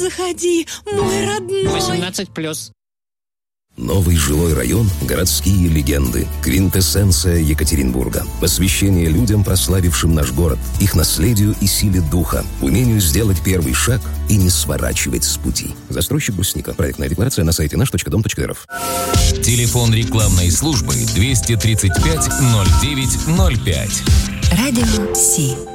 Заходи, мой родной. 18+. Новый жилой район – городские легенды. Квинтэссенция Екатеринбурга. Посвящение людям, прославившим наш город, их наследию и силе духа, умению сделать первый шаг и не сворачивать с пути. Застройщик Брусника. Проектная декларация на сайте наш.дом.рф. Телефон рекламной службы 235 09 05. Радио Си.